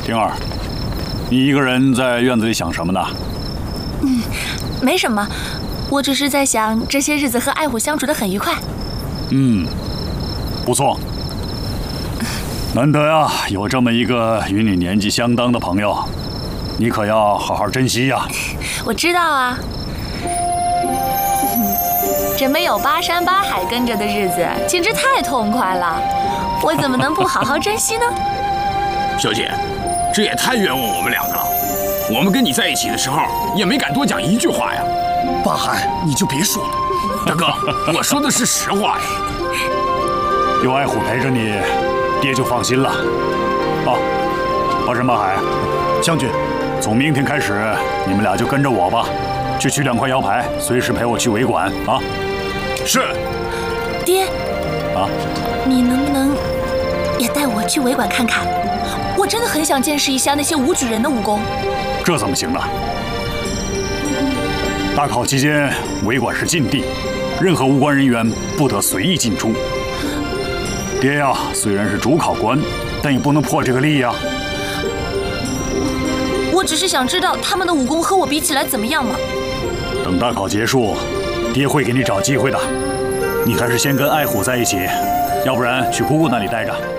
婷儿，你一个人在院子里想什么呢？ 没什么，我只是在想这些日子和爱虎相处得很愉快。 不错，难得呀，有这么一个与你年纪相当的朋友，你可要好好珍惜呀。 我知道啊，这没有巴山巴海跟着的日子，简直太痛快了，我怎么能不好好珍惜呢？ 小姐，这也太冤枉我们两个了。我们跟你在一起的时候，也没敢多讲一句话呀。 巴海，你就别说了。 大哥，我说的是实话呀。 有爱虎陪着你，爹就放心了。巴山巴海， 将军， 从明天开始，你们俩就跟着我吧，去取2块摇牌，随时陪我去维馆啊。 是。 爹， 啊， 你能不能也带我去维馆看看？我真的很想见识一下那些武举人的武功。 这怎么行呢？大考期间，维馆是禁地，任何无关人员不得随意进出。爹呀，虽然是主考官，但也不能破这个例呀。 我只是想知道他们的武功和我比起来怎么样嘛。 等大考结束，爹会给你找机会的。你还是先跟爱虎在一起，要不然去姑姑那里待着。